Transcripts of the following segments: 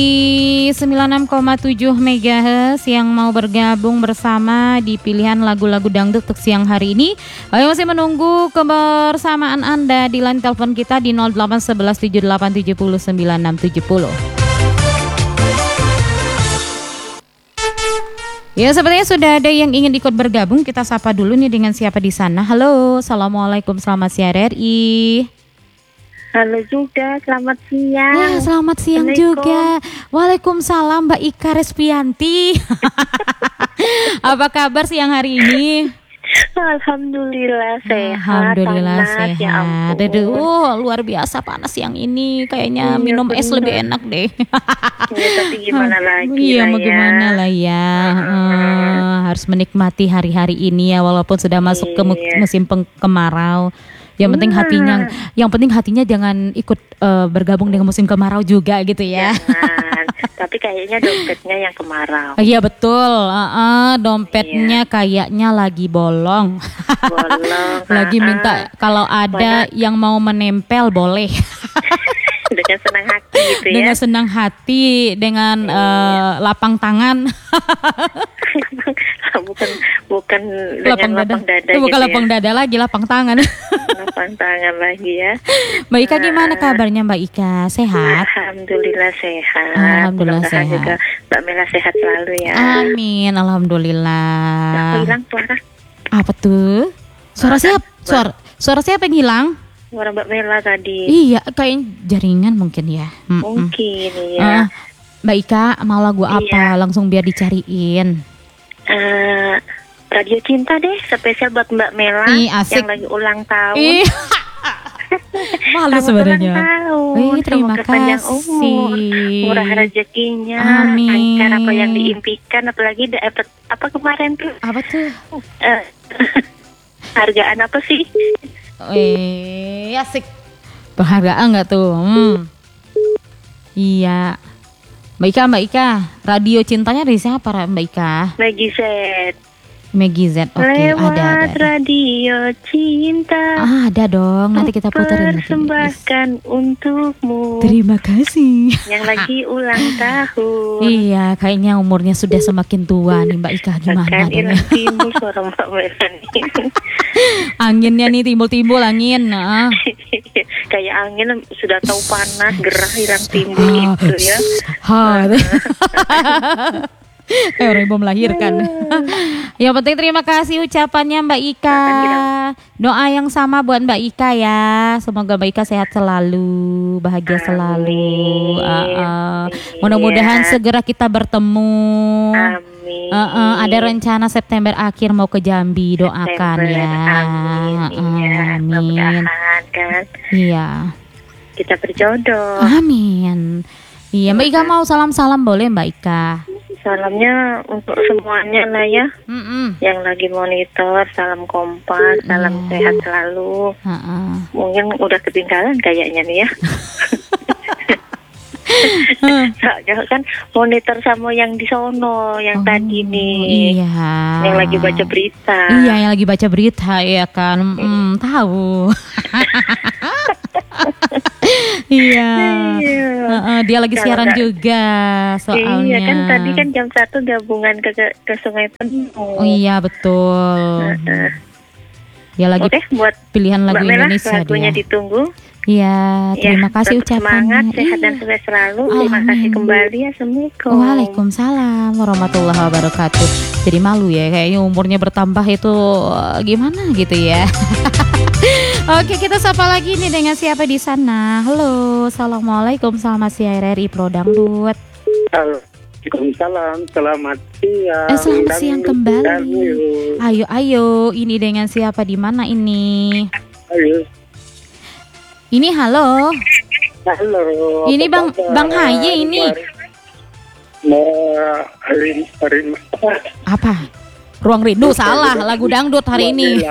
Di 96,7 MHz yang mau bergabung bersama di pilihan lagu-lagu dangdut untuk siang hari ini. Ayo masih menunggu kebersamaan Anda di line telepon kita di 0811 78 70 96 70. Ya, sepertinya sudah ada yang ingin ikut bergabung. Kita sapa dulu nih dengan siapa di sana. Halo, assalamualaikum, selamat siang RRI. Halo juga, selamat siang. Ya, selamat siang juga. Waalaikumsalam Mbak Ika Respianti. Apa kabar siang hari ini? Alhamdulillah sehat. Alhamdulillah panas, sehat. Ya ampun. Aduh, luar biasa panas yang ini. Kayaknya Iya, minum es bener. lebih enak deh. Ya, tapi gimana lagi Iya, lah mau ya. gimana lah ya. Harus menikmati hari-hari ini ya, walaupun sudah masuk ke Iya. musim kemarau. Yang penting hatinya jangan ikut bergabung dengan musim kemarau juga gitu ya. Jangan. Tapi kayaknya dompetnya yang kemarau. Iya betul, dompetnya kayaknya lagi bolong. Bolong. Lagi minta kalau ada yang mau menempel boleh. Dengan senang hati gitu ya. Dengan senang hati, dengan lapang tangan. bukan dengan lapang dada Bukan gitu lapang ya. dada lagi, lapang tangan. Lapang tangan lagi ya. Mbak Ika gimana kabarnya Mbak Ika? Sehat? Alhamdulillah sehat. Alhamdulillah Mudah-mudahan sehat. juga Mbak Mela sehat selalu ya. Amin, alhamdulillah. Hilang suara. Apa tuh? Suara siapa? Suara siapa yang hilang? Suara Mbak Mela tadi. Iya, kayak jaringan mungkin ya. Mungkin ya. Mbak Ika, mau lagu apa? Langsung biar dicariin. Radio Cinta deh, spesial buat Mbak Mela asik. yang lagi ulang tahun. Malu sebenarnya. Terima Semoga panjang umur, kasih. murah rezekinya, Amin. lancar apa yang diimpikan, apalagi dapat apa kemarin tuh? Apa tuh? Hargaan apa sih? Asik. Penghargaan nggak tuh? Iya. Mbak Ika, radio cintanya dari siapa Mbak Ika? Maggie Z. Oke, ada. Lewat radio cinta. Ada dong, nanti kita puterin. Persembahkan untukmu. Terima kasih. Yang lagi ulang tahun. Iya, kayaknya umurnya sudah semakin tua nih Mbak Ika. Gimana Kan dong? timbul suara Mbak Mela nih. Anginnya nih timbul-timbul angin. Kayak angin sudah tahu panas, gerah hilang timbul gitu ya. Kayak orang ibu melahirkan. Yang penting terima kasih ucapannya Mbak Ika. Doa yang sama buat Mbak Ika ya. Semoga Mbak Ika sehat selalu, bahagia selalu. Mudah-mudahan segera kita bertemu. Amin. Ada rencana September akhir mau ke Jambi, doakan ya. Amin. Kan. Iya. Kita berjodoh. Amin. Iya, Mbak Ika mau salam-salam boleh Mbak Ika? Salamnya untuk semuanya lah ya. Yang lagi monitor, salam kompak, salam sehat selalu. Mungkin udah ketinggalan kayaknya nih ya. Kan monitor sama yang di sono, yang tadi nih. Iya. Yang lagi baca berita. Iya, yang lagi baca berita ya kan. Tahu. Iya. Dia lagi siaran juga soalnya. Iya kan tadi kan jam 1 gabungan ke Sungai Penuh. Oh iya betul. Ya lagi buat pilihan lagu Mbak Mela, Indonesia lagunya dia. Ditunggu. Iya, terima kasih ucapannya. Semangat, sehat dan sukses selalu. Terima kasih kembali. Assalamualaikum. Waalaikumsalam warahmatullahi wabarakatuh. Jadi malu ya, kayaknya umurnya bertambah itu gimana gitu ya. Oke, kita sapa lagi nih dengan siapa di sana. Halo, assalamualaikum, selamat siang RRI Pro Dangdut. Waalaikumsalam, selamat siang. Selamat siang kembali. Ayo, ini dengan siapa di mana ini? Ayo. Ini halo. Halo. Ini Bang Haye ini. Apa? Ruang Rindu salah lagu dangdut hari ini.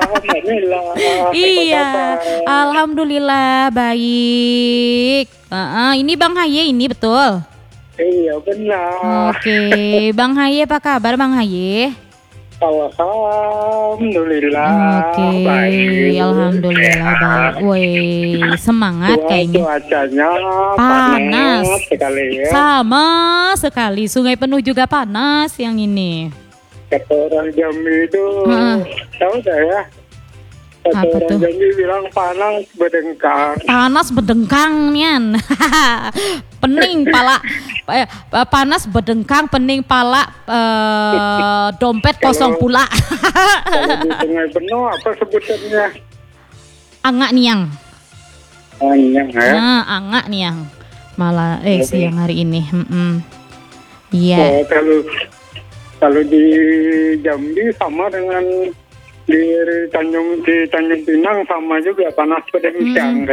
Iya, alhamdulillah baik. Ini Bang Haye ini betul. Iya benar. Oke, Bang Haye apa kabar Bang Haye? Alhamdulillah. Oke, baik. alhamdulillah baik. Woi, semangat kayaknya. Cuacanya Panas sekali ya. Sama sekali. Sungai Penuh juga panas yang ini. Kata orang Jambi itu, tahu dah ya. Kata Apa orang tuh? Jambi bilang panas berdengkang. Panas berdengkang nian. Pening pala. Panas berdengkang, pening pala, dompet kosong pula. Kalau di Sungai Penuh apa sebutannya? Angak niang. Anyang ya. Angak niang. Malah siang hari ini. Iya. Oh, kalau di Jambi sama dengan di Tanjung Pinang sama juga panas berdengkang.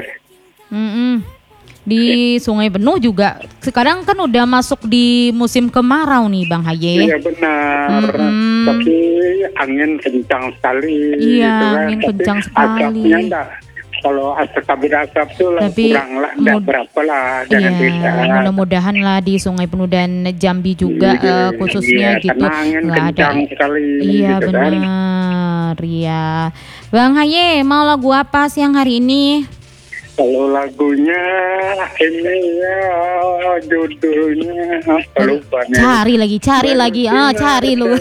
Di Sungai Penuh juga sekarang kan udah masuk di musim kemarau nih Bang Haye. Iya benar. Tapi angin kencang sekali. Iya, gitu kan. angin Tapi kencang sekali. Asapnya enggak. Kalau kabut asap tuh Tapi kurang lah, enggak berapa lah, jangan beda. Mudah-mudahan lah di Sungai Penuh dan Jambi juga khususnya iya, gitu angin nggak ada. kencang sekali. Iya gitu kan. benar, ya. Bang Haye mau lagu apa siang hari ini? Kalau lagunya ini ya judulnya apa lupa nih. Cari lagi, cari lu.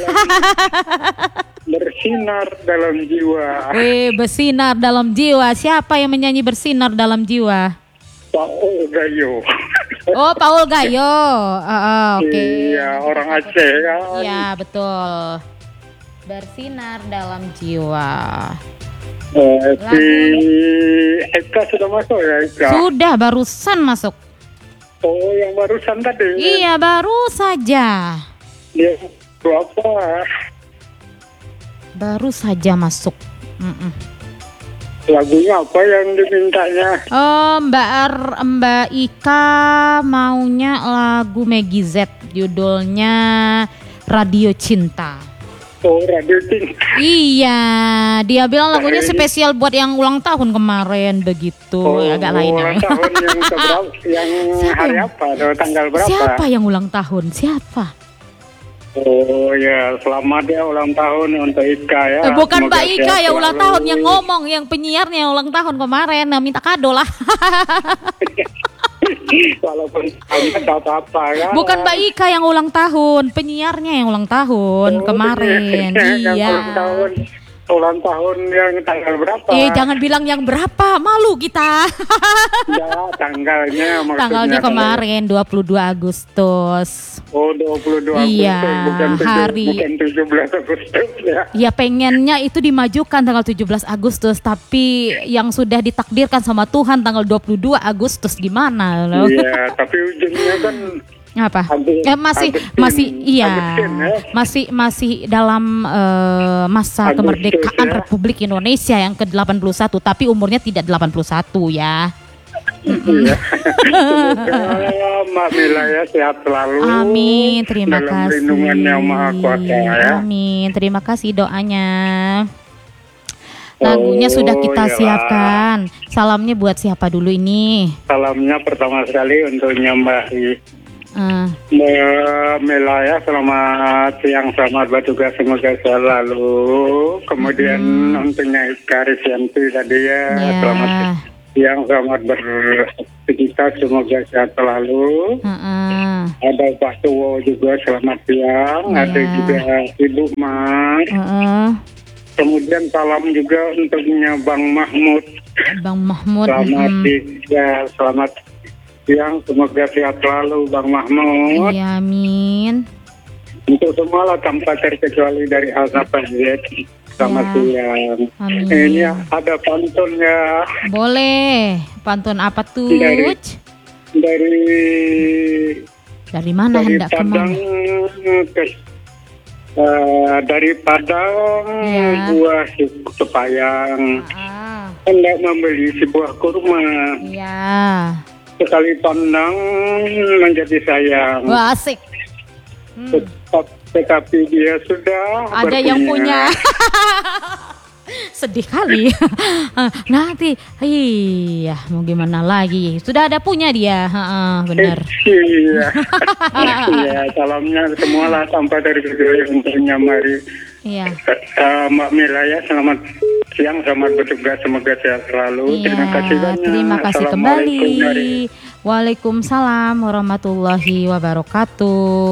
Bersinar dalam jiwa. Bersinar dalam jiwa. Siapa yang menyanyi bersinar dalam jiwa? Paul Gayo. Oh, Paul Gayo. Oke. Iya, orang Aceh kan. Iya, betul. Bersinar dalam jiwa. Si Eka sudah masuk ya, Eka? Sudah, barusan masuk. Oh, yang barusan tadi. Iya, baru saja. Dia berapa? Baru saja masuk. Lagunya apa yang dimintanya? Mbak Ika maunya lagu Meggy Z, judulnya Radio Cinta. Oh, Radio Cinta. Iya, dia bilang lagunya spesial buat yang ulang tahun kemarin begitu. Agak lain ya. Ulang tahun yang keberapa? Yang hari apa? Tanggal berapa? Siapa yang ulang tahun? Siapa? Oh ya, selamat ya ulang tahun untuk Ika ya. Bukan Semoga Mbak Ika sehat yang ulang selalu. tahun, yang ngomong, yang penyiarnya yang ulang tahun kemarin. Nah, minta kado lah. Walaupun tidak apa-apa kan. Bukan Mbak Ika yang ulang tahun, penyiarnya yang ulang tahun kemarin. Yang Iya. ulang tahun yang tanggal berapa? Jangan bilang yang berapa, malu kita. Ya, tanggalnya maksudnya. Tanggalnya kemarin 22 Agustus. Oh, 22 Iya, Agustus, bukan 17 Agustus ya. Ya pengennya itu dimajukan tanggal 17 Agustus, tapi yang sudah ditakdirkan sama Tuhan tanggal 22 Agustus gimana loh. Iya, tapi ujungnya kan apa? Masih dalam masa kemerdekaan Republik Indonesia yang ke-81, tapi umurnya tidak 81 ya. Iya. Semoga Mbak Mila ya sehat selalu. Amin, terima dalam kasih. lindungan yang maha kuasa ya. Amin, terima kasih doanya. Lagunya sudah kita iyalah. siapkan. Salamnya buat siapa dulu ini? Salamnya pertama sekali untuk Mbak Mela ya, selamat siang, selamat bertugas, semoga selalu. Kemudian untuknya Ika Risyanti tadi ya, selamat siang, selamat beraktivitas, semoga sehat selalu. Ada Pak Tuwo juga selamat siang, ada juga Ibu Mas. Kemudian salam juga untuknya Bang Mahmud. Selamat siang, semoga sehat selalu Bang Mahmud. Iya, amin. Untuk semua lah tanpa terkecuali dari Al-Nafas Z. Selamat siang. Amin. Ini ada pantunnya. Boleh. Pantun apa tuh? Dari mana hendak Padang dari Padang buah Kepayang hendak membeli sebuah kurma. Iya. Sekali pandang menjadi sayang. Wah, asik. Tetapi dia sudah ada yang punya. Sedih kali. Nanti, iya, mau gimana lagi? Sudah ada punya dia, benar. Iya. Iya, salamnya semua lah sampai dari untuknya mari. Iya. Mbak Mila ya, selamat siang, selamat bertugas, semoga sehat selalu. Iya, Terima kasih banyak. terima kasih kembali. Waalaikumsalam warahmatullahi wabarakatuh.